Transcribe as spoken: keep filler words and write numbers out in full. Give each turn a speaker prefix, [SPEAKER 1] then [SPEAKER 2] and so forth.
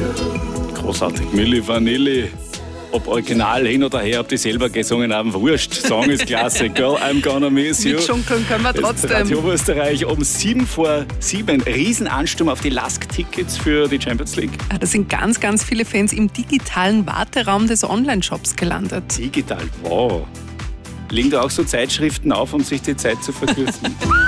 [SPEAKER 1] Großartig. Milli Vanilli. Ob original hin oder her, ob die selber gesungen haben, wurscht. Song ist klasse. Girl, I'm gonna miss you.
[SPEAKER 2] Mitschunkeln können wir trotzdem.
[SPEAKER 1] Radio Österreich um sieben vor sieben. Riesenansturm auf die Lask-Tickets für die Champions League.
[SPEAKER 2] Da sind ganz, ganz viele Fans im digitalen Warteraum des Online-Shops gelandet.
[SPEAKER 1] Digital, wow. Liegen da auch so Zeitschriften auf, um sich die Zeit zu verkürzen?